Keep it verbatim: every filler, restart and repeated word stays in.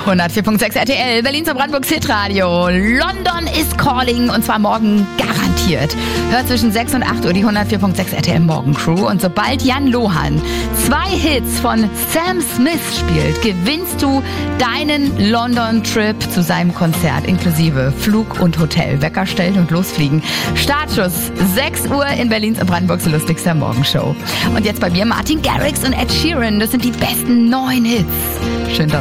hundertvier Komma sechs R T L, Berlins und Brandenburgs Hitradio. London is calling und zwar morgen garantiert. Hört zwischen sechs und acht Uhr die hundertvier Komma sechs R T L Morgencrew und sobald Jan Lohan zwei Hits von Sam Smith spielt, gewinnst du deinen London-Trip zu seinem Konzert inklusive Flug und Hotel. Wecker stellen und losfliegen. Startschuss sechs Uhr in Berlins und Brandenburgs lustigster Morgenshow. Und jetzt bei mir Martin Garrix und Ed Sheeran. Das sind die besten neuen Hits. Schön, dass